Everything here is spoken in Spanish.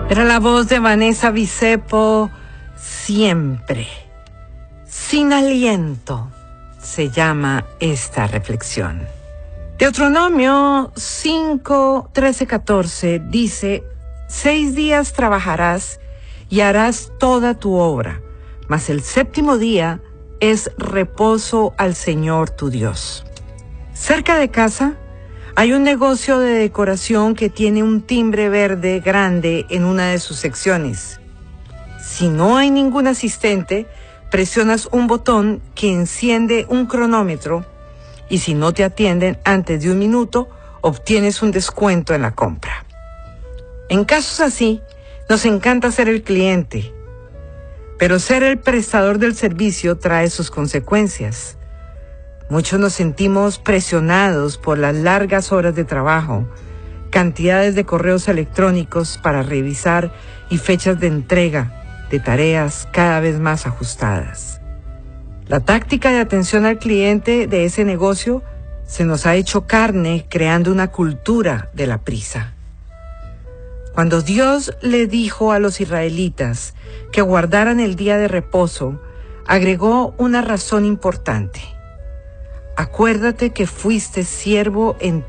Era la voz de Vanessa Bisepo, Siempre. Sin aliento se llama esta reflexión. Deuteronomio 5, 13, 14 dice: 6 días trabajarás y harás toda tu obra, mas el séptimo día es reposo al Señor tu Dios. Cerca de casa hay un negocio de decoración que tiene un timbre verde grande en una de sus secciones. Si no hay ningún asistente, presionas un botón que enciende un cronómetro y si no te atienden antes de 1 minuto, obtienes un descuento en la compra. En casos así, nos encanta ser el cliente, pero ser el prestador del servicio trae sus consecuencias. Muchos nos sentimos presionados por las largas horas de trabajo, cantidades de correos electrónicos para revisar y fechas de entrega de tareas cada vez más ajustadas. La táctica de atención al cliente de ese negocio se nos ha hecho carne, creando una cultura de la prisa. Cuando Dios le dijo a los israelitas que guardaran el día de reposo, agregó una razón importante. Acuérdate que fuiste siervo en